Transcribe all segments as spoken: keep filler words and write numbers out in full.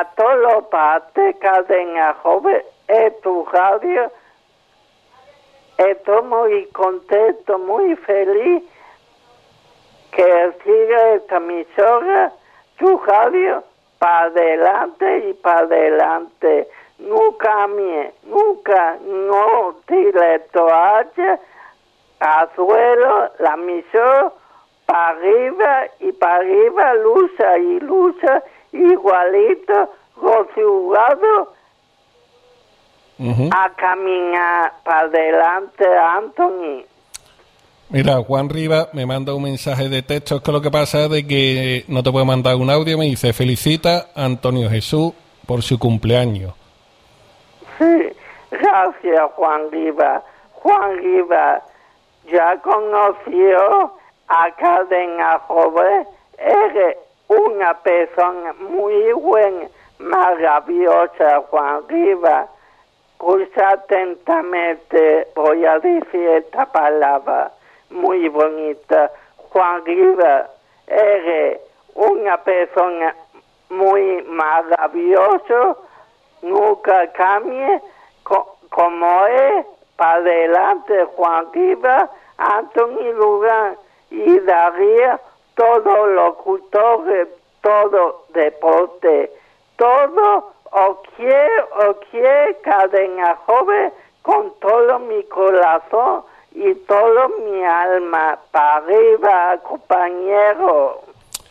a todos los padres, cadena joven, es tu radio. Estoy muy contento, muy feliz que siga esta emisora, tu radio, para adelante y para adelante. No cambie, nunca, no tire toalla al suelo, la emisora, para arriba y para arriba, lucha y lucha, igualito, conjugado, uh-huh. a caminar para adelante, Anthony. Mira, Juan Rivas me manda un mensaje de texto. Es que lo que pasa es de que no te puedo mandar un audio. Me dice, felicita a Antonio Jesús por su cumpleaños. Sí, gracias, Juan Rivas. Juan Rivas ya conoció a Cadena Joven. Eres una persona muy buena, maravillosa, Juan Rivas. Escucha atentamente, voy a decir esta palabra muy bonita. Juan Rivas, eres una persona muy maravillosa, nunca cambie, co- como es, para adelante, Juan Rivas, Anthony Lugán y Darío, todos locutores, todo deporte, todo, o quiero, o quiero Cadena Joven con todo mi corazón y todo mi alma, para arriba, compañero.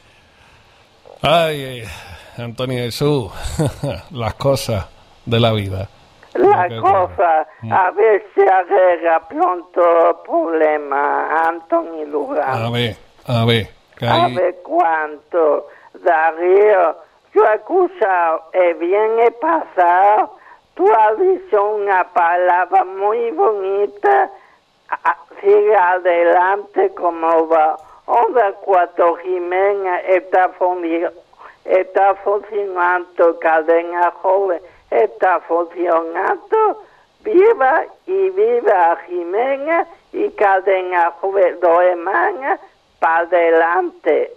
Ay, Antonio Jesús, las cosas de la vida. La cosa, a ver si arregla pronto el problema, Anthony Lugán. A ver, a ver. A ver cuánto, Darío. Yo he escuchado, el viernes pasado, tú has dicho una palabra muy bonita. Sigue adelante como va. Onda cuatro Jiménez está funcionando, está funcionando, Cadena Joven está funcionando. Viva y viva Jiménez y Cadena Joven, dos hermanas, para adelante.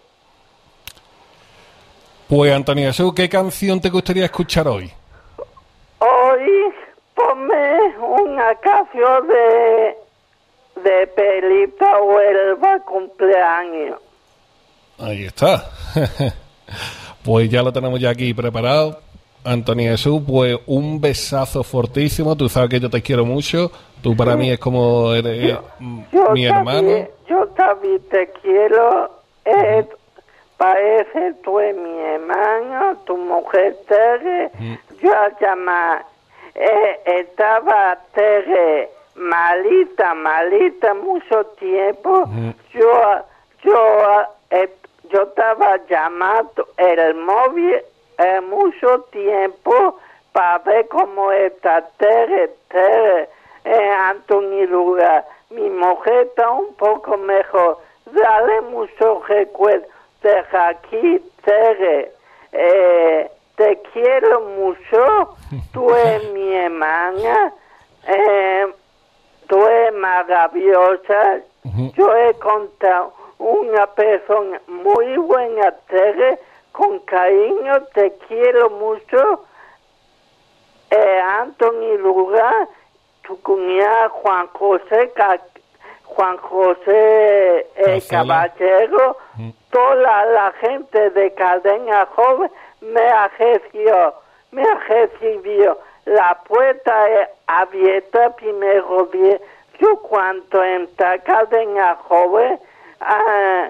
Pues, Antonio Jesús, ¿qué canción te gustaría escuchar hoy? Hoy ponme una canción de de Pelita Huelva, cumpleaños. Ahí está. Pues ya lo tenemos ya aquí preparado. Antonio Jesús, pues un besazo fortísimo. Tú sabes que yo te quiero mucho. Tú para sí. mí es como eres yo, yo mi hermano. También, yo también te quiero. Eh, parece tú es mi hermano, tu mujer Tere. Mm. Yo llamaba, eh, estaba Tere malita, malita mucho tiempo. Mm. Yo, yo, eh, yo estaba llamando el móvil eh, mucho tiempo para ver cómo está Tere, Tere, eh, Anthony Lugán. Mi mujer está un poco mejor. Dale mucho recuerdo. Deja aquí, Tere. Eh, te quiero mucho. Tú eres mi hermana. Eh, tú eres maravillosa. Uh-huh. Yo he contado una persona muy buena, Tere. Con cariño, te quiero mucho. Eh, Anthony Lugán, tu cuñada Juan José, Juan José eh, Caballero, mm. toda la, la gente de Cadena Joven me ha recibido, me ha recibido. La puerta es abierta primero día. Yo cuando entra Cadena Joven, ah,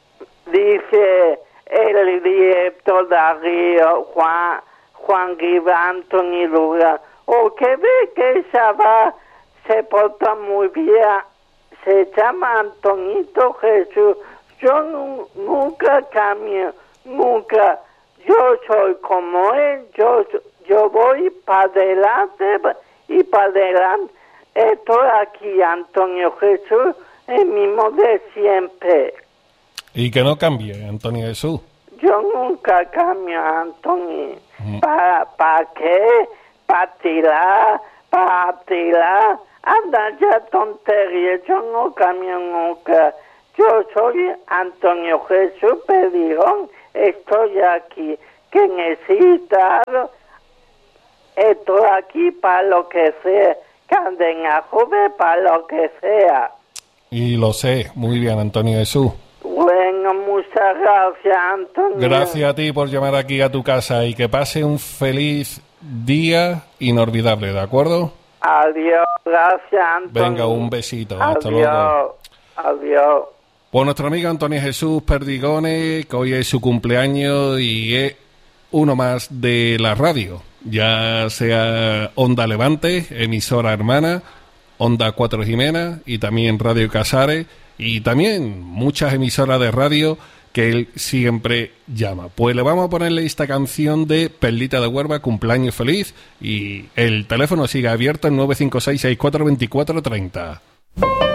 dice el director Darío, Juan, Juan Rivas, Anthony Lugán, o que ve que esa va, se porta muy bien, se llama Antonito Jesús. Yo nu, nunca cambio, nunca. Yo soy como él, yo, yo voy para adelante y para adelante. Estoy aquí, Antonio Jesús, el mismo de siempre. Y que no cambie, Antonio Jesús. Yo nunca cambio, Antonio. Mm. ¿Para pa qué? ¿Para tirar? ¿Para tirar? Anda ya tontería, yo no cambio nunca. Yo soy Antonio Jesús Pedirón, estoy aquí. Que que necesitado, estoy aquí para lo que sea, que anden a joven para lo que sea. Y lo sé, muy bien, Antonio Jesús. Bueno, muchas gracias, Antonio. Gracias a ti por llamar aquí a tu casa y que pase un feliz día inolvidable, ¿de acuerdo? Adiós, gracias, Antonio. Venga, un besito, hasta Adiós. luego. Adiós. Pues nuestro amigo Antonio Jesús Perdigone, que hoy es su cumpleaños y es uno más de la radio, ya sea Onda Levante, emisora hermana, Onda Cuatro Jimena y también Radio Casares y también muchas emisoras de radio que él siempre llama. Pues le vamos a ponerle esta canción de Perlita de Huelva, cumpleaños feliz, y el teléfono sigue abierto en nueve cinco seis, seis cuatro dos cuatro tres cero.